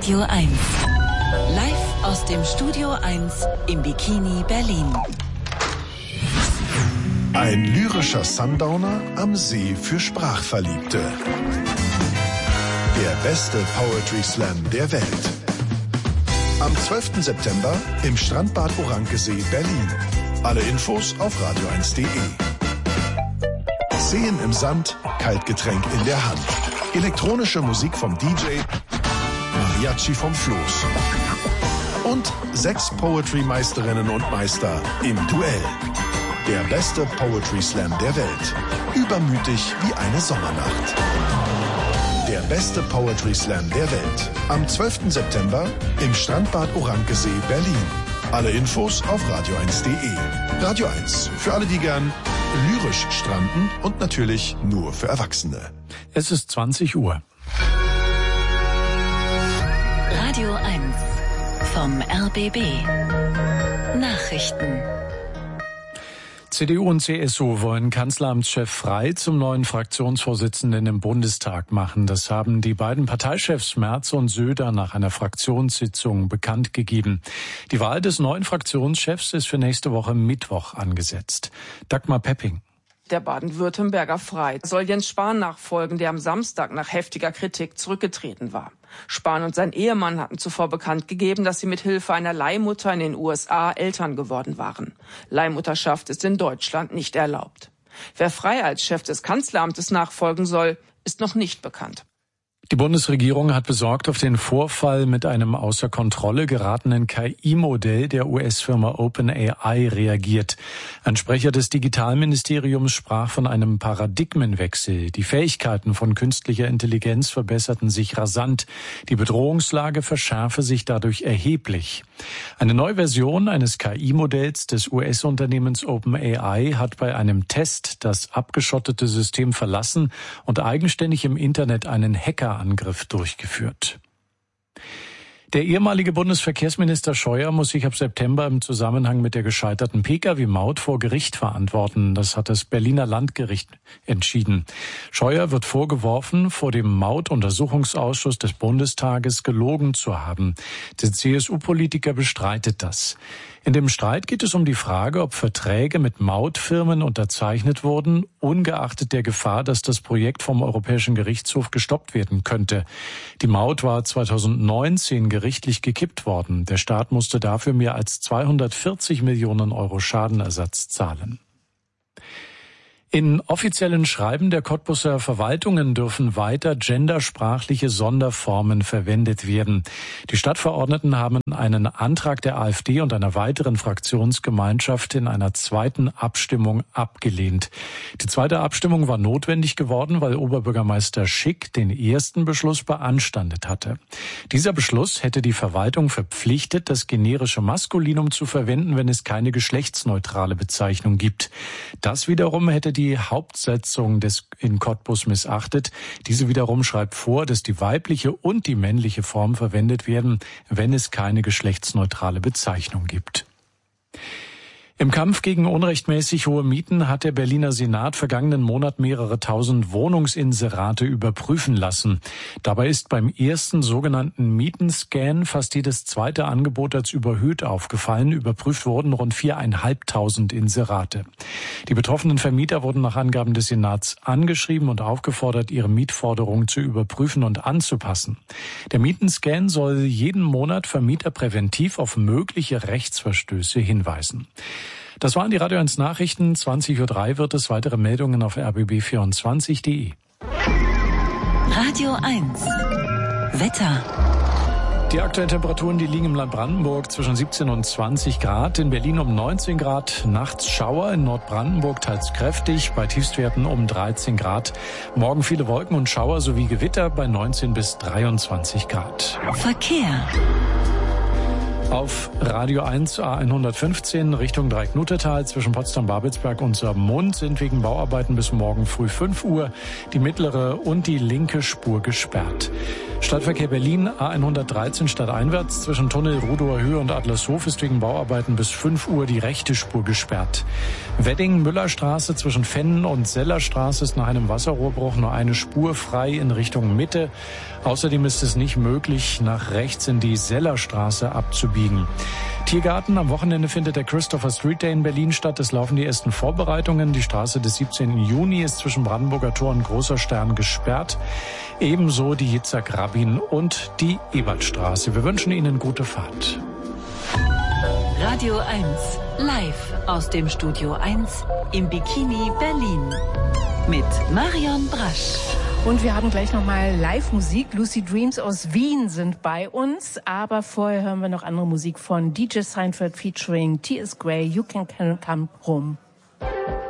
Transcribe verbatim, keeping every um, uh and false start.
Radio eins. Live aus dem Studio eins im Bikini Berlin. Ein lyrischer Sundowner am See für Sprachverliebte. Der beste Poetry Slam der Welt. Am zwölften September im Strandbad Orankesee, Berlin. Alle Infos auf radio eins punkt de. Seen im Sand, Kaltgetränk in der Hand. Elektronische Musik vom D J, Mariachi vom Floß. Und sechs Poetry-Meisterinnen und Meister im Duell. Der beste Poetry Slam der Welt. Übermütig wie eine Sommernacht. Der beste Poetry Slam der Welt. Am zwölften September im Strandbad Orankesee, Berlin. Alle Infos auf radio eins punkt de. Radio eins, für alle, die gern lyrisch stranden und natürlich nur für Erwachsene. Es ist zwanzig Uhr. Radio eins vom R B B. Nachrichten. C D U und C S U wollen Kanzleramtschef Frey zum neuen Fraktionsvorsitzenden im Bundestag machen. Das haben die beiden Parteichefs Merz und Söder nach einer Fraktionssitzung bekannt gegeben. Die Wahl des neuen Fraktionschefs ist für nächste Woche Mittwoch angesetzt. Dagmar Pepping. Der Baden-Württemberger Frey soll Jens Spahn nachfolgen, der am Samstag nach heftiger Kritik zurückgetreten war. Spahn und sein Ehemann hatten zuvor bekannt gegeben, dass sie mit Hilfe einer Leihmutter in den U S A Eltern geworden waren. Leihmutterschaft ist in Deutschland nicht erlaubt. Wer Frey als Chef des Kanzleramtes nachfolgen soll, ist noch nicht bekannt. Die Bundesregierung hat besorgt auf den Vorfall mit einem außer Kontrolle geratenen K I-Modell der U S-Firma OpenAI reagiert. Ein Sprecher des Digitalministeriums sprach von einem Paradigmenwechsel. Die Fähigkeiten von künstlicher Intelligenz verbesserten sich rasant. Die Bedrohungslage verschärfe sich dadurch erheblich. Eine neue Version eines K I-Modells des U S-Unternehmens OpenAI hat bei einem Test das abgeschottete System verlassen und eigenständig im Internet einen Hacker Angriff durchgeführt. Der ehemalige Bundesverkehrsminister Scheuer muss sich ab September im Zusammenhang mit der gescheiterten P K W-Maut vor Gericht verantworten. Das hat das Berliner Landgericht entschieden. Scheuer wird vorgeworfen, vor dem Mautuntersuchungsausschuss des Bundestages gelogen zu haben. Der C S U-Politiker bestreitet das. In dem Streit geht es um die Frage, ob Verträge mit Mautfirmen unterzeichnet wurden, ungeachtet der Gefahr, dass das Projekt vom Europäischen Gerichtshof gestoppt werden könnte. Die Maut war zweitausendneunzehn gerichtlich gekippt worden. Der Staat musste dafür mehr als zweihundertvierzig Millionen Euro Schadenersatz zahlen. In offiziellen Schreiben der Cottbuser Verwaltungen dürfen weiter gendersprachliche Sonderformen verwendet werden. Die Stadtverordneten haben einen Antrag der AfD und einer weiteren Fraktionsgemeinschaft in einer zweiten Abstimmung abgelehnt. Die zweite Abstimmung war notwendig geworden, weil Oberbürgermeister Schick den ersten Beschluss beanstandet hatte. Dieser Beschluss hätte die Verwaltung verpflichtet, das generische Maskulinum zu verwenden, wenn es keine geschlechtsneutrale Bezeichnung gibt. Das wiederum hätte die die Hauptsetzung des in Cottbus missachtet. Diese wiederum schreibt vor, dass die weibliche und die männliche Form verwendet werden, wenn es keine geschlechtsneutrale Bezeichnung gibt. Im Kampf gegen unrechtmäßig hohe Mieten hat der Berliner Senat vergangenen Monat mehrere tausend Wohnungsinserate überprüfen lassen. Dabei ist beim ersten sogenannten Mietenscan fast jedes zweite Angebot als überhöht aufgefallen. Überprüft wurden rund viereinhalbtausend Inserate. Die betroffenen Vermieter wurden nach Angaben des Senats angeschrieben und aufgefordert, ihre Mietforderungen zu überprüfen und anzupassen. Der Mietenscan soll jeden Monat Vermieter präventiv auf mögliche Rechtsverstöße hinweisen. Das waren die Radio eins Nachrichten. zwanzig Uhr drei wird es. Weitere Meldungen auf r b b vierundzwanzig punkt de. Radio eins. Wetter. Die aktuellen Temperaturen, die liegen im Land Brandenburg zwischen siebzehn und zwanzig Grad. In Berlin um neunzehn Grad. Nachts Schauer, in Nordbrandenburg teils kräftig. Bei Tiefstwerten um dreizehn Grad. Morgen viele Wolken und Schauer sowie Gewitter bei neunzehn bis dreiundzwanzig Grad. Verkehr. Auf Radio eins A hundertfünfzehn Richtung Dreiecknutetal zwischen Potsdam-Babelsberg und Saarmund sind wegen Bauarbeiten bis morgen früh fünf Uhr die mittlere und die linke Spur gesperrt. Stadtverkehr Berlin, A hundertdreizehn stadteinwärts zwischen Tunnel Rudower Höhe und Adlershof ist wegen Bauarbeiten bis fünf Uhr die rechte Spur gesperrt. Wedding-Müllerstraße zwischen Fennen und Sellerstraße ist nach einem Wasserrohrbruch nur eine Spur frei in Richtung Mitte. Außerdem ist es nicht möglich, nach rechts in die Sellerstraße abzubiegen. Tiergarten, am Wochenende findet der Christopher Street Day in Berlin statt. Es laufen die ersten Vorbereitungen. Die Straße des siebzehnten Juni ist zwischen Brandenburger Tor und Großer Stern gesperrt. Ebenso die Yitzhak-Rabin und die Ebertstraße. Wir wünschen Ihnen gute Fahrt. Radio eins, live aus dem Studio eins im Bikini Berlin mit Marion Brasch. Und wir haben gleich nochmal Live-Musik. Lucid Dreams aus Wien sind bei uns. Aber vorher hören wir noch andere Musik von D J Seinfeld featuring T S. Gray, You Can Come Home.